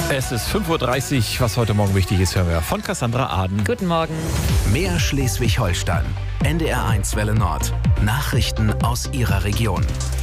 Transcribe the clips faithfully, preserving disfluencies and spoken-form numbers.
Es ist fünf Uhr dreißig, was heute Morgen wichtig ist, hören wir von Cassandra Aden. Guten Morgen. Mehr Schleswig-Holstein. N D R eins Welle Nord. Nachrichten aus Ihrer Region.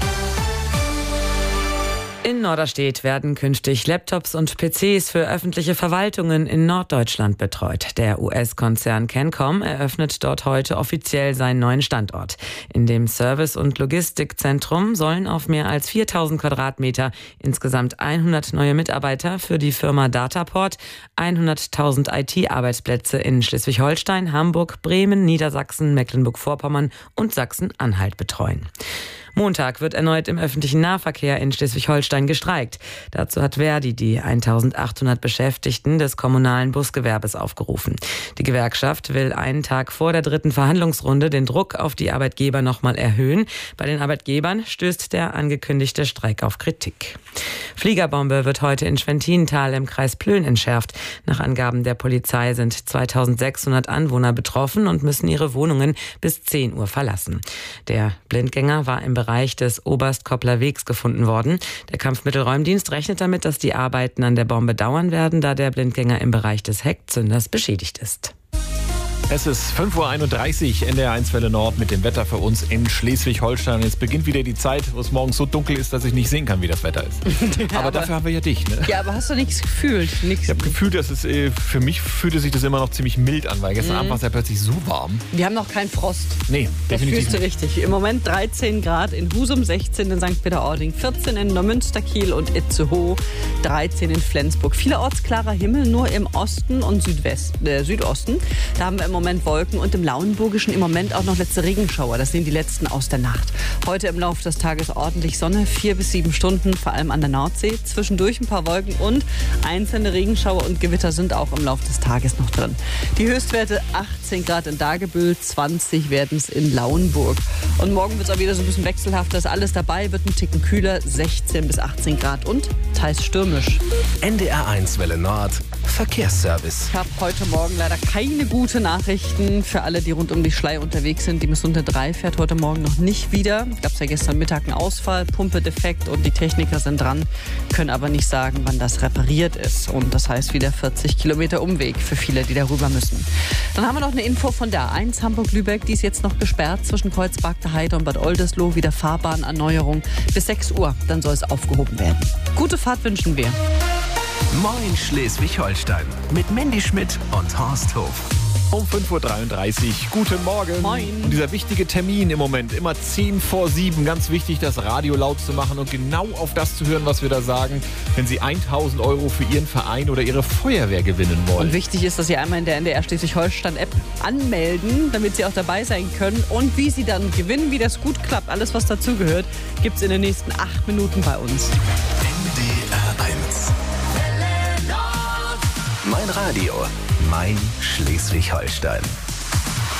In Norderstedt werden künftig Laptops und P Cs für öffentliche Verwaltungen in Norddeutschland betreut. Der U S-Konzern Cancom eröffnet dort heute offiziell seinen neuen Standort. In dem Service- und Logistikzentrum sollen auf mehr als viertausend Quadratmeter insgesamt hundert neue Mitarbeiter für die Firma Dataport, hunderttausend I T-Arbeitsplätze in Schleswig-Holstein, Hamburg, Bremen, Niedersachsen, Mecklenburg-Vorpommern und Sachsen-Anhalt betreuen. Montag wird erneut im öffentlichen Nahverkehr in Schleswig-Holstein gestreikt. Dazu hat Verdi die eintausendachthundert Beschäftigten des kommunalen Busgewerbes aufgerufen. Die Gewerkschaft will einen Tag vor der dritten Verhandlungsrunde den Druck auf die Arbeitgeber nochmal erhöhen. Bei den Arbeitgebern stößt der angekündigte Streik auf Kritik. Fliegerbombe wird heute in Schwentintal im Kreis Plön entschärft. Nach Angaben der Polizei sind zweitausendsechshundert Anwohner betroffen und müssen ihre Wohnungen bis zehn Uhr verlassen. Der Blindgänger war im Bereich des Oberstkoppler Wegs gefunden worden. Der Kampfmittelräumdienst rechnet damit, dass die Arbeiten an der Bombe dauern werden, da der Blindgänger im Bereich des Heckzünders beschädigt ist. Es ist fünf Uhr einunddreißig, N D R eins Welle Nord mit dem Wetter für uns in Schleswig-Holstein. Jetzt beginnt wieder die Zeit, wo es morgens so dunkel ist, dass ich nicht sehen kann, wie das Wetter ist. Ja, aber, aber dafür haben wir ja dich, ne? Ja, aber hast du nichts gefühlt? Nichts. Ich habe gefühlt, dass es, äh, für mich fühlte sich das immer noch ziemlich mild an, weil gestern Mhm. Abend war es ja plötzlich so warm. Wir haben noch keinen Frost. Nee, Das definitiv fühlst du nicht. richtig. Im Moment dreizehn Grad in Husum, sechzehn in Sankt Peter-Ording, vierzehn in Neumünster, Kiel und Itzehoe, dreizehn in Flensburg. Vielerorts klarer Himmel, nur im Osten und Südwesten, äh, Südosten. Da haben wir im Moment Wolken und im Lauenburgischen im Moment auch noch letzte Regenschauer. Das sind die letzten aus der Nacht. Heute im Laufe des Tages ordentlich Sonne, vier bis sieben Stunden, vor allem an der Nordsee. Zwischendurch ein paar Wolken und einzelne Regenschauer und Gewitter sind auch im Laufe des Tages noch drin. Die Höchstwerte achtzehn Grad in Dagebüll, zwanzig werden es in Lauenburg. Und morgen wird es auch wieder so ein bisschen wechselhaft. Da ist alles dabei, wird ein Ticken kühler, sechzehn bis achtzehn Grad und teils stürmisch. N D R eins Welle Nord. Verkehrsservice. Ich habe heute Morgen leider keine gute Nachrichten für alle, die rund um die Schlei unterwegs sind. Die Missunter drei fährt heute Morgen noch nicht wieder. Gab es ja gestern Mittag einen Ausfall, Pumpe defekt und die Techniker sind dran, können aber nicht sagen, wann das repariert ist. Und das heißt wieder vierzig Kilometer Umweg für viele, die darüber müssen. Dann haben wir noch eine Info von der A eins Hamburg-Lübeck. Die ist jetzt noch gesperrt zwischen Kreuzberg Heide und Bad Oldesloe. Wieder Fahrbahnerneuerung bis sechs Uhr. Dann soll es aufgehoben werden. Gute Fahrt wünschen wir. Moin Schleswig-Holstein. Mit Mandy Schmidt und Horst Hof. Um fünf Uhr dreiunddreißig. Guten Morgen. Moin. Und dieser wichtige Termin im Moment, immer zehn vor sieben. Ganz wichtig, das Radio laut zu machen und genau auf das zu hören, was wir da sagen, wenn Sie tausend Euro für Ihren Verein oder Ihre Feuerwehr gewinnen wollen. Und wichtig ist, dass Sie einmal in der N D R Schleswig-Holstein-App anmelden, damit Sie auch dabei sein können. Und wie Sie dann gewinnen, wie das gut klappt, alles was dazugehört, gibt es in den nächsten acht Minuten bei uns. N D R eins. Mein Radio, mein Schleswig-Holstein.